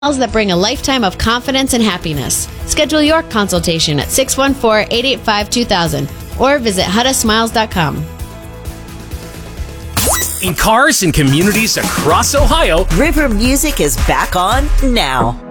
that bring a lifetime of confidence and happiness. Schedule your consultation at 614-885-2000 or visit HuttaSmiles.com. In cars and communities across Ohio, River Music is back on now.